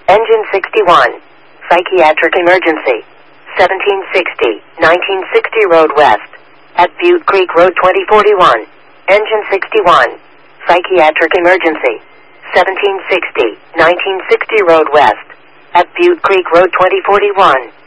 Engine 61. Psychiatric emergency. 1760, 1960 Road West. At Butte Creek Road 2041. Engine 61. Psychiatric emergency. 1760, 1960 Road West. At Butte Creek Road 2041.